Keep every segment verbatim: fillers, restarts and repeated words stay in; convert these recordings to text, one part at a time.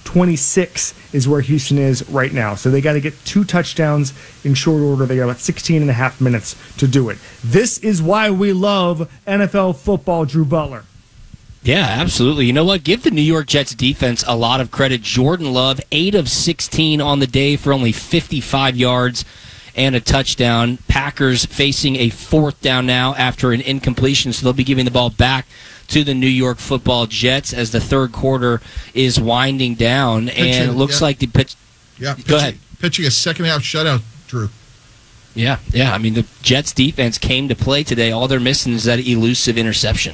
twenty-six is where Houston is right now. So they got to get two touchdowns in short order. They got about sixteen and a half minutes to do it. This is why we love N F L football, Drew Butler. Yeah, absolutely. You know what? Give the New York Jets defense a lot of credit. Jordan Love, eight of sixteen on the day for only fifty-five yards and a touchdown. Packers facing a fourth down now after an incompletion, so they'll be giving the ball back to the New York Football Jets as the third quarter is winding down. Pitching, and it looks yeah. like the pitch. Yeah, Go pitching, ahead. Pitching a second half shutout, Drew. Yeah, yeah. I mean, the Jets defense came to play today. All they're missing is that elusive interception.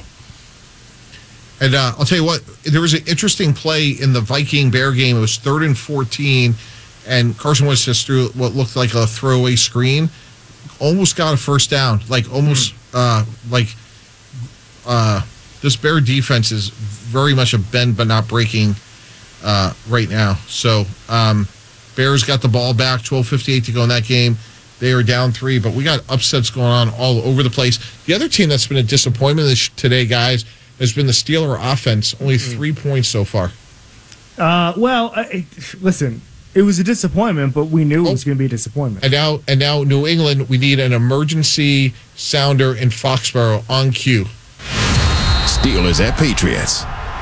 And uh, I'll tell you what, there was an interesting play in the Viking-Bear game. It was third and fourteen, and Carson Wentz just threw what looked like a throwaway screen. Almost got a first down. Like, almost, mm. uh, like, uh, this Bear defense is very much a bend but not breaking uh, right now. So, um, Bears got the ball back, twelve fifty-eight to go in that game. They are down three, but we got upsets going on all over the place. The other team that's been a disappointment this, today, guys, has been the Steeler offense. Only three mm. points so far. Uh, well, I, listen, it was a disappointment, but we knew oh. it was going to be a disappointment. And now, and now, New England, we need an emergency sounder in Foxborough on cue. Steelers at Patriots.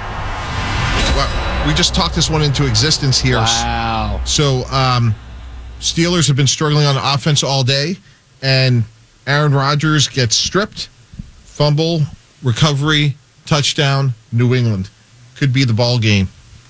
Well, we just talked this one into existence here. Wow. So, um, Steelers have been struggling on offense all day, and Aaron Rodgers gets stripped, fumble, recovery, touchdown, New England. Could be the ball game.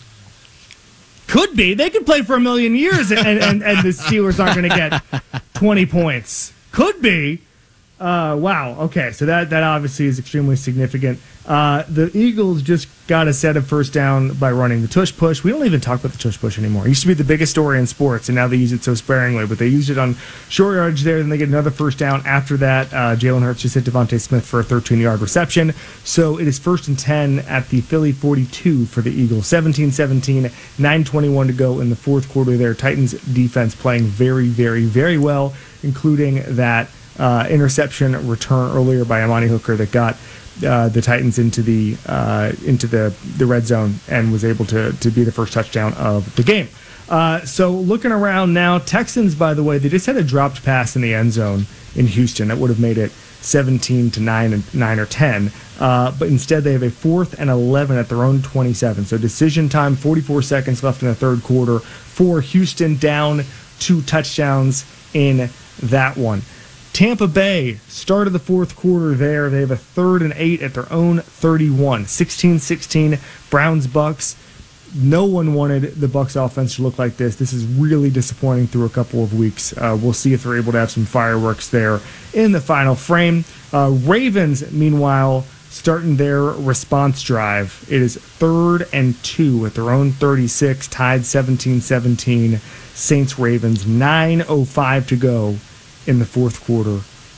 Could be. They could play for a million years, and, and, and the Steelers aren't going to get twenty points. Could be. Uh, wow. Okay, so that, that obviously is extremely significant. Uh, the Eagles just got a set of first down by running the tush push. We don't even talk about the tush push anymore. It used to be the biggest story in sports, and now they use it so sparingly. But they used it on short yardage there, then they get another first down. After that, uh, Jalen Hurts just hit Devontae Smith for a thirteen-yard reception. So it is first and ten at the Philly forty-two for the Eagles. seventeen seventeen, nine twenty-one to go in the fourth quarter there. Titans defense playing very, very, very well, including that uh, interception return earlier by Amani Hooker that got Uh, the Titans into the uh, into the, the red zone and was able to to be the first touchdown of the game. Uh, so looking around now, Texans, by the way, they just had a dropped pass in the end zone in Houston that would have made it seventeen to nine and nine or ten. Uh, but instead, they have a fourth and eleven at their own twenty-seven. So decision time, forty-four seconds left in the third quarter for Houston, down two touchdowns in that one. Tampa Bay, start of the fourth quarter there. They have a third and eight at their own thirty-one. sixteen sixteen, Browns-Bucks. No one wanted the Bucks offense to look like this. This is really disappointing through a couple of weeks. Uh, we'll see if they're able to have some fireworks there in the final frame. Uh, Ravens, meanwhile, starting their response drive. It is third and two at their own thirty-six, tied seventeen seventeen. Saints-Ravens, nine oh five to go in the fourth quarter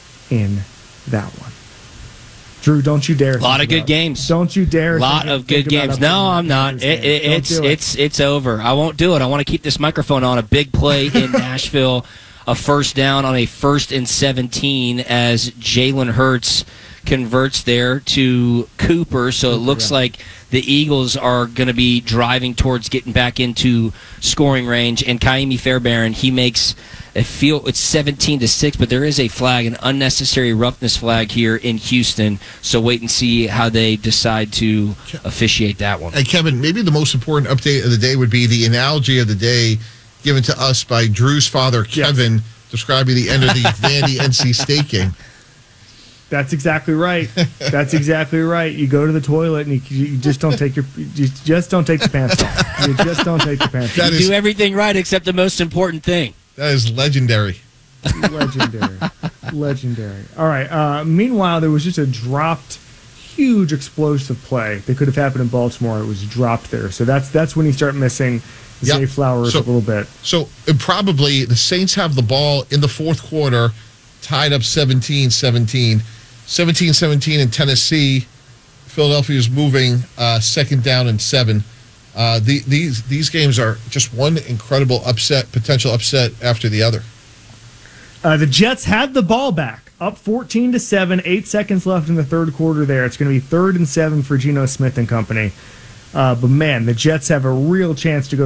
in that one. Drew, don't you dare. A lot of good games. Don't you dare. A lot of good games. No, I'm not. It, it, it's it. it's it's over. I won't do it. I want to keep this microphone on. A big play in Nashville, a first down on a first and seventeen as Jalen Hurts converts there to Cooper. So it looks yeah. like the Eagles are going to be driving towards getting back into scoring range. And Kaimi Fairbairn, he makes a field. It's seventeen to six, but there is a flag, an unnecessary roughness flag here in Houston. So wait and see how they decide to officiate that one. Hey, Kevin, maybe the most important update of the day would be the analogy of the day given to us by Drew's father, Kevin, yes. describing the end of the Vandy N C State game. That's exactly right. That's exactly right. You go to the toilet and you, you just don't take your you just don't take the pants off. You just don't take the pants off. You do everything right except the most important thing. That is legendary. Legendary. Legendary. All right. Uh, meanwhile, there was just a dropped, huge explosive play that could have happened in Baltimore. It was dropped there. So that's that's when you start missing Zay yep. Flowers so, a little bit. So probably the Saints have the ball in the fourth quarter, tied up seventeen seventeen. seventeen seventeen in Tennessee. Philadelphia is moving uh, second down and seven. Uh, the, these these games are just one incredible upset, potential upset after the other. Uh, the Jets had the ball back, up fourteen to seven, eight seconds left in the third quarter there. It's going to be third and seven for Geno Smith and company. Uh, but man, the Jets have a real chance to go